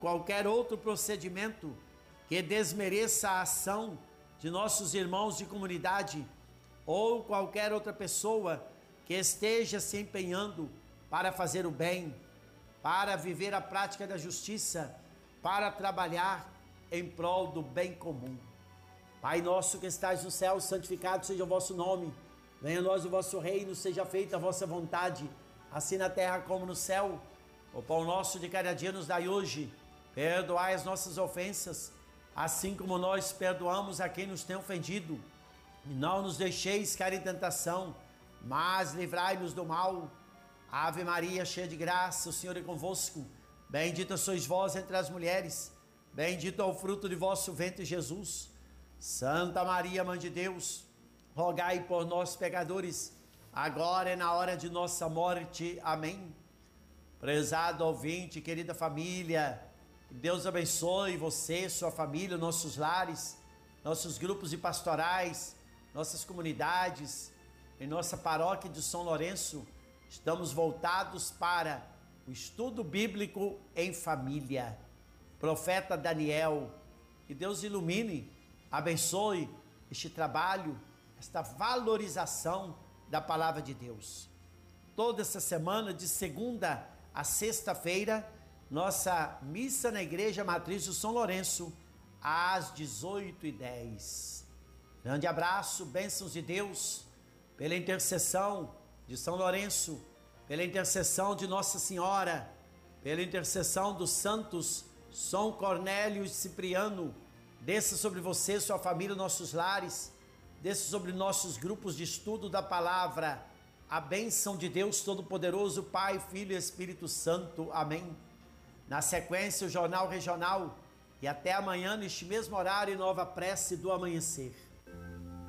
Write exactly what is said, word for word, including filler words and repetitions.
qualquer outro procedimento que desmereça a ação de nossos irmãos de comunidade ou qualquer outra pessoa que esteja se empenhando para fazer o bem, para viver a prática da justiça, para trabalhar em prol do bem comum. Pai nosso que estais no céu, santificado seja o vosso nome. Venha a nós o vosso reino, seja feita a vossa vontade, assim na terra como no céu. O pão nosso de cada dia nos dai hoje. Perdoai as nossas ofensas, assim como nós perdoamos a quem nos tem ofendido. E não nos deixeis cair em tentação, mas livrai-nos do mal. Ave Maria, cheia de graça, o Senhor é convosco. Bendita sois vós entre as mulheres, bendito é o fruto de vosso ventre, Jesus. Santa Maria, Mãe de Deus, rogai por nós, pecadores, agora e na hora de nossa morte. Amém. Prezado ouvinte, querida família, que Deus abençoe você, sua família, nossos lares, nossos grupos de pastorais, nossas comunidades. Em nossa paróquia de São Lourenço, estamos voltados para o estudo bíblico em família. Profeta Daniel, que Deus ilumine, abençoe este trabalho, esta valorização da palavra de Deus. Toda essa semana, de segunda a sexta-feira, nossa missa na Igreja Matriz de São Lourenço, às dezoito e dez. Grande abraço, bênçãos de Deus, pela intercessão de São Lourenço, pela intercessão de Nossa Senhora, pela intercessão dos santos São Cornélio e Cipriano. Desça sobre você, sua família, nossos lares, desça sobre nossos grupos de estudo da palavra, a bênção de Deus Todo-Poderoso, Pai, Filho e Espírito Santo. Amém. Na sequência, o Jornal Regional, e até amanhã, neste mesmo horário, nova prece do amanhecer.